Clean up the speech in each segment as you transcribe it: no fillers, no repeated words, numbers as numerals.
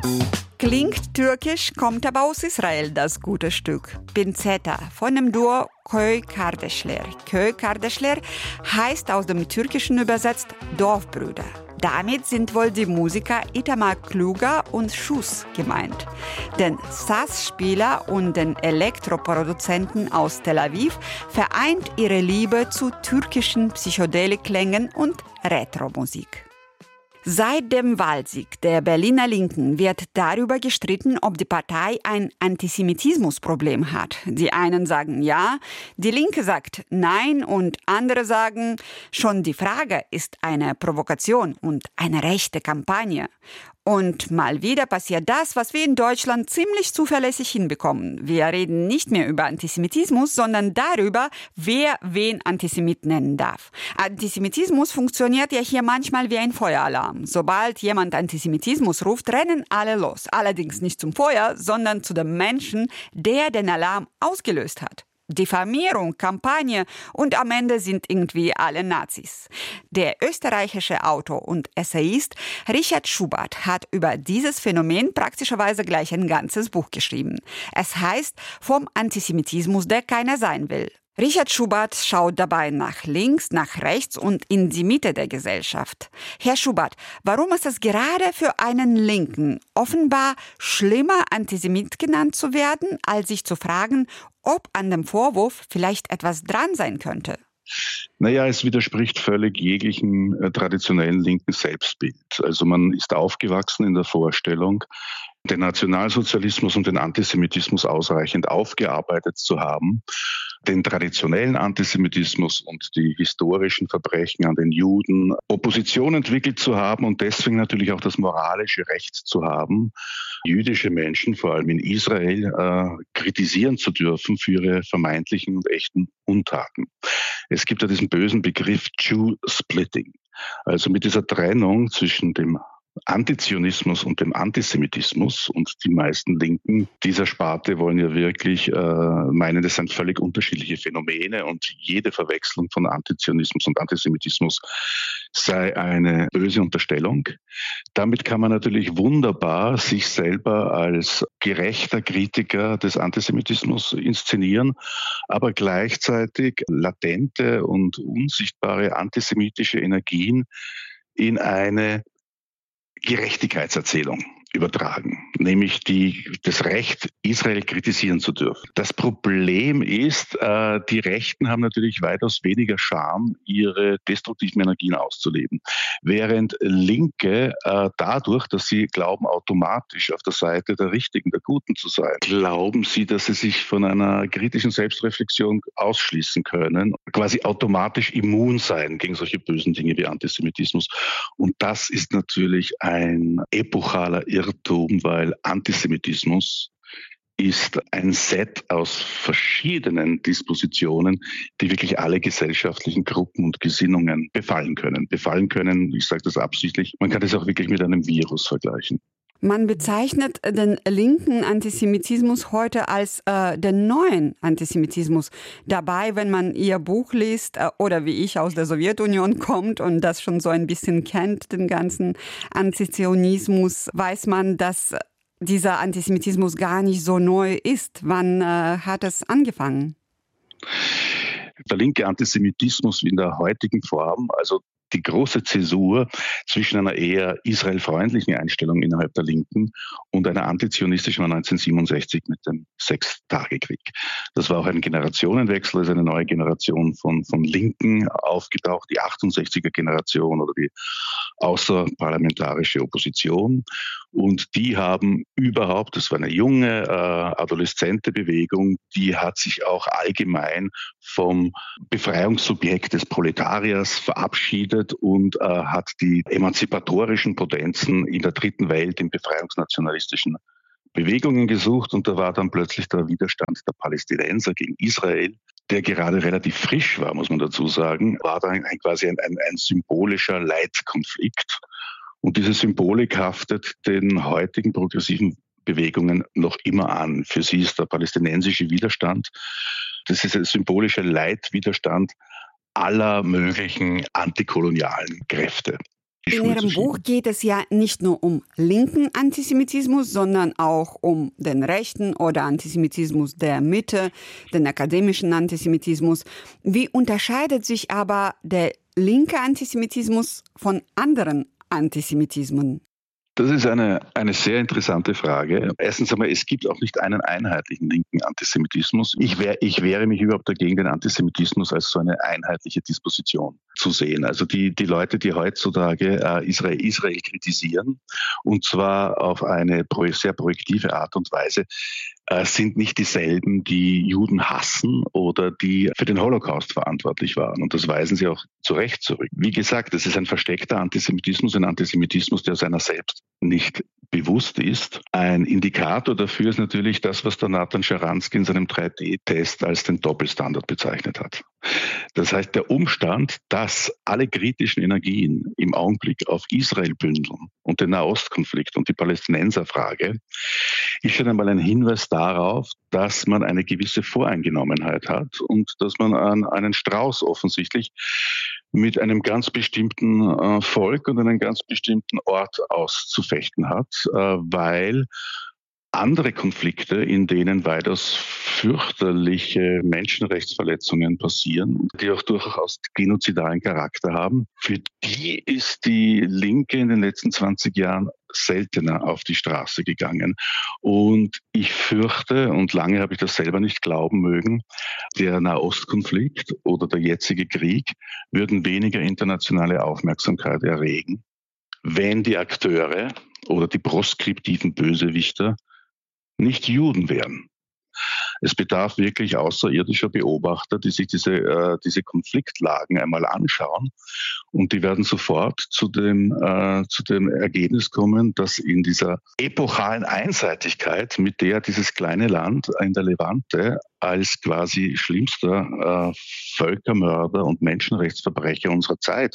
Klingt türkisch, kommt aber aus Israel, das gute Stück. Pinzeta von dem Duo Köy Kardeşler. Köy Kardeşler heißt aus dem Türkischen übersetzt Dorfbrüder. Damit sind wohl die Musiker Itamar Kluger und Schuss gemeint. Den Saz-Spieler und den Elektroproduzenten aus Tel Aviv vereint ihre Liebe zu türkischen Psychedelik-Klängen und Retro-Musik. Seit dem Wahlsieg der Berliner Linken wird darüber gestritten, ob die Partei ein Antisemitismusproblem hat. Die einen sagen ja, die Linke sagt nein und andere sagen, schon die Frage ist eine Provokation und eine rechte Kampagne. Und mal wieder passiert das, was wir in Deutschland ziemlich zuverlässig hinbekommen. Wir reden nicht mehr über Antisemitismus, sondern darüber, wer wen Antisemit nennen darf. Antisemitismus funktioniert ja hier manchmal wie ein Feueralarm. Sobald jemand Antisemitismus ruft, rennen alle los. Allerdings nicht zum Feuer, sondern zu dem Menschen, der den Alarm ausgelöst hat. Diffamierung, Kampagne und am Ende sind irgendwie alle Nazis. Der österreichische Autor und Essayist Richard Schubert hat über dieses Phänomen praktischerweise gleich ein ganzes Buch geschrieben. Es heißt Vom Antisemitismus, der keiner sein will. Richard Schubert schaut dabei nach links, nach rechts und in die Mitte der Gesellschaft. Herr Schubert, warum ist es gerade für einen Linken offenbar schlimmer, Antisemit genannt zu werden, als sich zu fragen, ob an dem Vorwurf vielleicht etwas dran sein könnte? Naja, es widerspricht völlig jeglichem traditionellen linken Selbstbild. Also man ist aufgewachsen in der Vorstellung, den Nationalsozialismus und den Antisemitismus ausreichend aufgearbeitet zu haben, den traditionellen Antisemitismus und die historischen Verbrechen an den Juden, Opposition entwickelt zu haben und deswegen natürlich auch das moralische Recht zu haben, jüdische Menschen, vor allem in Israel, kritisieren zu dürfen für ihre vermeintlichen und echten Untaten. Es gibt ja diesen bösen Begriff Jew-Splitting, also mit dieser Trennung zwischen dem Antizionismus und dem Antisemitismus, und die meisten Linken dieser Sparte wollen ja wirklich meinen, das sind völlig unterschiedliche Phänomene und jede Verwechslung von Antizionismus und Antisemitismus sei eine böse Unterstellung. Damit kann man natürlich wunderbar sich selber als gerechter Kritiker des Antisemitismus inszenieren, aber gleichzeitig latente und unsichtbare antisemitische Energien in eine Gerechtigkeitserzählung übertragen, nämlich das Recht, Israel kritisieren zu dürfen. Das Problem ist, die Rechten haben natürlich weitaus weniger Scham, ihre destruktiven Energien auszuleben, während Linke dadurch, dass sie glauben, automatisch auf der Seite der Richtigen, der Guten zu sein, glauben sie, dass sie sich von einer kritischen Selbstreflexion ausschließen können, quasi automatisch immun sein gegen solche bösen Dinge wie Antisemitismus. Und das ist natürlich ein epochaler Irrtum, weil Antisemitismus ist ein Set aus verschiedenen Dispositionen, die wirklich alle gesellschaftlichen Gruppen und Gesinnungen befallen können. Ich sage das absichtlich, man kann das auch wirklich mit einem Virus vergleichen. Man bezeichnet den linken Antisemitismus heute als den neuen Antisemitismus. Dabei, wenn man ihr Buch liest oder wie ich aus der Sowjetunion kommt und das schon so ein bisschen kennt, den ganzen Antizionismus, weiß man, dass dieser Antisemitismus gar nicht so neu ist. Wann hat es angefangen? Der linke Antisemitismus in der heutigen Form, also die große Zäsur zwischen einer eher israelfreundlichen Einstellung innerhalb der Linken und einer antizionistischen war 1967 mit dem Sechstagekrieg. Das war auch ein Generationenwechsel, also eine neue Generation von Linken aufgetaucht, die 68er-Generation oder die außerparlamentarische Opposition. Und die haben überhaupt, das war eine junge, adoleszente Bewegung, die hat sich auch allgemein vom Befreiungssubjekt des Proletariers verabschiedet und hat die emanzipatorischen Potenzen in der dritten Welt, in befreiungsnationalistischen Bewegungen gesucht. Und da war dann plötzlich der Widerstand der Palästinenser gegen Israel, der gerade relativ frisch war, muss man dazu sagen, war dann quasi ein symbolischer Leitkonflikt. Und diese Symbolik haftet den heutigen progressiven Bewegungen noch immer an. Für sie ist der palästinensische Widerstand, das ist ein symbolischer Leitwiderstand aller möglichen antikolonialen Kräfte. die In Schuld Ihrem zu schieben. Buch geht es ja nicht nur um linken Antisemitismus, sondern auch um den rechten oder Antisemitismus der Mitte, den akademischen Antisemitismus. Wie unterscheidet sich aber der linke Antisemitismus von anderen Antisemitismen? Das ist eine sehr interessante Frage. Erstens einmal, es gibt auch nicht einen einheitlichen linken Antisemitismus. Ich wehre mich überhaupt dagegen, den Antisemitismus als so eine einheitliche Disposition zu sehen. Also die Leute, die heutzutage Israel kritisieren, und zwar auf eine sehr projektive Art und Weise, sind nicht dieselben, die Juden hassen oder die für den Holocaust verantwortlich waren. Und das weisen sie auch zu Recht zurück. Wie gesagt, es ist ein versteckter Antisemitismus, ein Antisemitismus, der seiner selbst nicht bewusst ist. Ein Indikator dafür ist natürlich das, was der Nathan Sharansky in seinem 3D-Test als den Doppelstandard bezeichnet hat. Das heißt, der Umstand, dass alle kritischen Energien im Augenblick auf Israel bündeln und den Nahostkonflikt und die Palästinenserfrage, ist schon einmal ein Hinweis darauf, dass man eine gewisse Voreingenommenheit hat und dass man einen Strauß offensichtlich mit einem ganz bestimmten Volk und einem ganz bestimmten Ort auszufechten hat, weil andere Konflikte, in denen weitaus fürchterliche Menschenrechtsverletzungen passieren, die auch durchaus genozidalen Charakter haben, für die ist die Linke in den letzten 20 Jahren seltener auf die Straße gegangen. Und ich fürchte, und lange habe ich das selber nicht glauben mögen, der Nahostkonflikt oder der jetzige Krieg würden weniger internationale Aufmerksamkeit erregen, wenn die Akteure oder die proskriptiven Bösewichter nicht Juden wären. Es bedarf wirklich außerirdischer Beobachter, die sich diese Konfliktlagen einmal anschauen, und die werden sofort zu dem Ergebnis kommen, dass in dieser epochalen Einseitigkeit, mit der dieses kleine Land in der Levante als quasi schlimmster Völkermörder und Menschenrechtsverbrecher unserer Zeit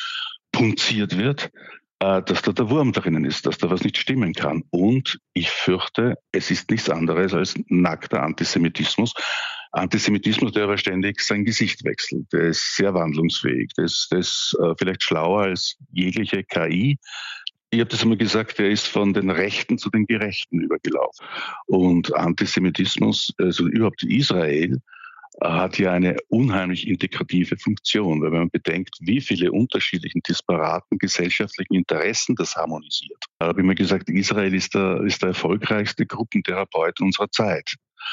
punziert wird, dass da der Wurm drinnen ist, dass da was nicht stimmen kann. Und ich fürchte, es ist nichts anderes als nackter Antisemitismus. Antisemitismus, der aber ständig sein Gesicht wechselt. Der ist sehr wandlungsfähig. Der ist vielleicht schlauer als jegliche KI. Ich habe das immer gesagt, der ist von den Rechten zu den Gerechten übergelaufen. Und Antisemitismus, also überhaupt Israel, hat ja eine unheimlich integrative Funktion, weil wenn man bedenkt, wie viele unterschiedlichen, disparaten gesellschaftlichen Interessen das harmonisiert. Da habe ich immer gesagt, Israel ist der erfolgreichste Gruppentherapeut unserer Zeit.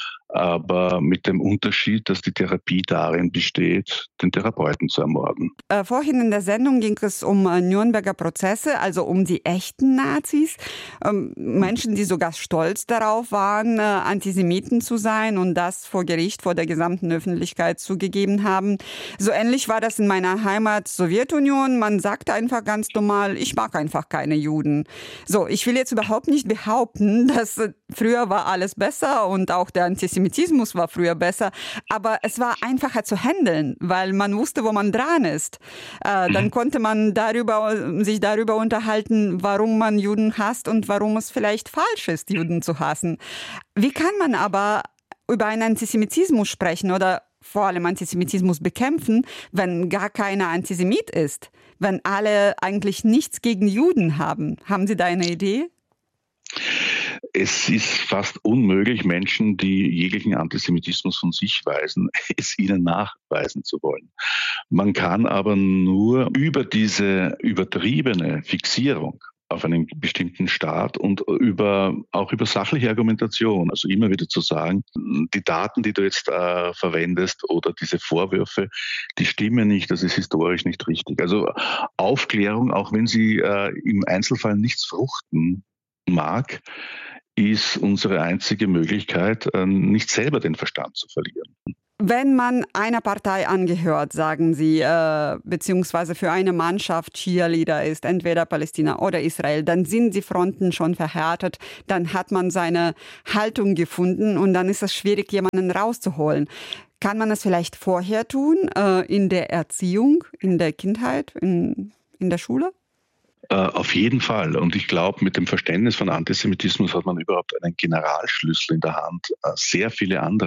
Aber mit dem Unterschied, dass die Therapie darin besteht, den Therapeuten zu ermorden. Vorhin in der Sendung ging es um Nürnberger Prozesse, also um die echten Nazis. Menschen, die sogar stolz darauf waren, Antisemiten zu sein und das vor Gericht, vor der gesamten Öffentlichkeit zugegeben haben. So ähnlich war das in meiner Heimat Sowjetunion. Man sagte einfach ganz normal, ich mag einfach keine Juden. So, ich will jetzt überhaupt nicht behaupten, dass früher war alles besser und auch der Antisemitismus war früher besser, aber es war einfacher zu handeln, weil man wusste, wo man dran ist. Dann konnte man sich darüber unterhalten, warum man Juden hasst und warum es vielleicht falsch ist, Juden zu hassen. Wie kann man aber über einen Antisemitismus sprechen oder vor allem Antisemitismus bekämpfen, wenn gar keiner Antisemit ist, wenn alle eigentlich nichts gegen Juden haben? Haben Sie da eine Idee? Es ist fast unmöglich, Menschen, die jeglichen Antisemitismus von sich weisen, es ihnen nachweisen zu wollen. Man kann aber nur über diese übertriebene Fixierung auf einen bestimmten Staat und auch über sachliche Argumentation, also immer wieder zu sagen, die Daten, die du jetzt verwendest oder diese Vorwürfe, die stimmen nicht, das ist historisch nicht richtig. Also Aufklärung, auch wenn sie im Einzelfall nichts fruchten mag, ist unsere einzige Möglichkeit, nicht selber den Verstand zu verlieren. Wenn man einer Partei angehört, sagen Sie, beziehungsweise für eine Mannschaft Cheerleader ist, entweder Palästina oder Israel, dann sind die Fronten schon verhärtet, dann hat man seine Haltung gefunden und dann ist es schwierig, jemanden rauszuholen. Kann man das vielleicht vorher tun, in der Erziehung, in der Kindheit, in der Schule? Auf jeden Fall. Und ich glaube, mit dem Verständnis von Antisemitismus hat man überhaupt einen Generalschlüssel in der Hand, sehr viele andere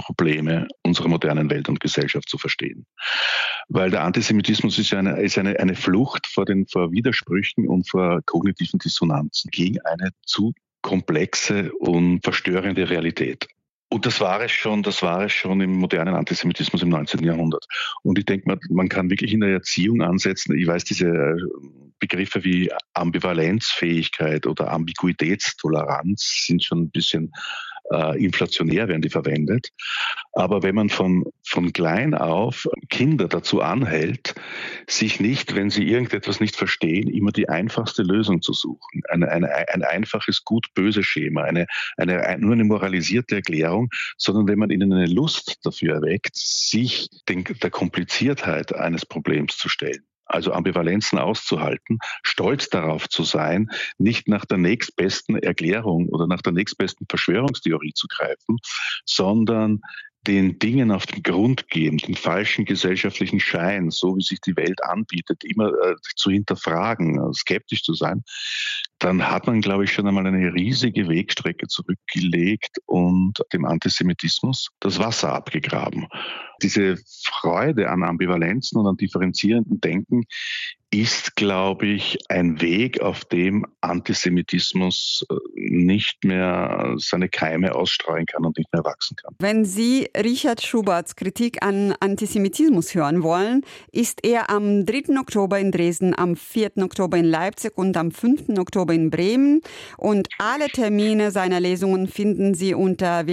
Probleme unserer modernen Welt und Gesellschaft zu verstehen. Weil der Antisemitismus ist eine Flucht vor Widersprüchen und vor kognitiven Dissonanzen gegen eine zu komplexe und verstörende Realität. Und das war es schon im modernen Antisemitismus im 19. Jahrhundert. Und ich denke, man kann wirklich in der Erziehung ansetzen. Ich weiß, diese Begriffe wie Ambivalenzfähigkeit oder Ambiguitätstoleranz sind schon ein bisschen inflationär, werden die verwendet. Aber wenn man von klein auf Kinder dazu anhält, sich nicht, wenn sie irgendetwas nicht verstehen, immer die einfachste Lösung zu suchen, ein einfaches Gut-Böse-Schema, nur eine moralisierte Erklärung, sondern wenn man ihnen eine Lust dafür erweckt, sich der Kompliziertheit eines Problems zu stellen. Also Ambivalenzen auszuhalten, stolz darauf zu sein, nicht nach der nächstbesten Erklärung oder nach der nächstbesten Verschwörungstheorie zu greifen, sondern den Dingen auf den Grund geben, den falschen gesellschaftlichen Schein, so wie sich die Welt anbietet, immer zu hinterfragen, skeptisch zu sein, dann hat man, glaube ich, schon einmal eine riesige Wegstrecke zurückgelegt und dem Antisemitismus das Wasser abgegraben. Diese Freude an Ambivalenzen und an differenzierenden Denken ist, glaube ich, ein Weg, auf dem Antisemitismus nicht mehr seine Keime ausstreuen kann und nicht mehr wachsen kann. Wenn Sie Richard Schuberts Kritik an Antisemitismus hören wollen, ist er am 3. Oktober in Dresden, am 4. Oktober in Leipzig und am 5. Oktober in Bremen. Und alle Termine seiner Lesungen finden Sie unter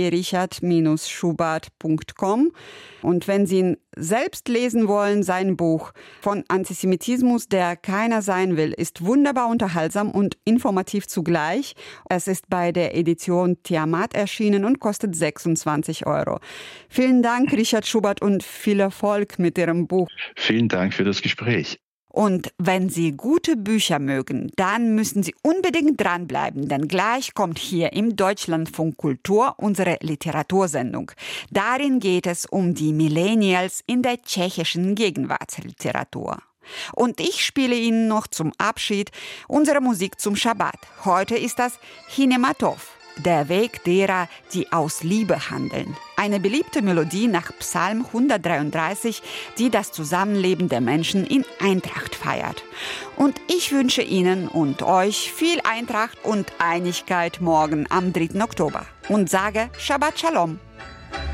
www.richard-schubert.com. Und wenn Sie ihn selbst lesen wollen, sein Buch Von Antisemitismus, der keiner sein will, ist wunderbar unterhaltsam und informativ zugleich. Es ist bei der Edition Tiamat erschienen und kostet 26 €. Vielen Dank, Richard Schubert, und viel Erfolg mit Ihrem Buch. Vielen Dank für das Gespräch. Und wenn Sie gute Bücher mögen, dann müssen Sie unbedingt dranbleiben, denn gleich kommt hier im Deutschlandfunk Kultur unsere Literatursendung. Darin geht es um die Millennials in der tschechischen Gegenwartsliteratur. Und ich spiele Ihnen noch zum Abschied unsere Musik zum Schabbat. Heute ist das Hinematov, der Weg derer, die aus Liebe handeln. Eine beliebte Melodie nach Psalm 133, die das Zusammenleben der Menschen in Eintracht feiert. Und ich wünsche Ihnen und euch viel Eintracht und Einigkeit morgen am 3. Oktober und sage Shabbat Shalom.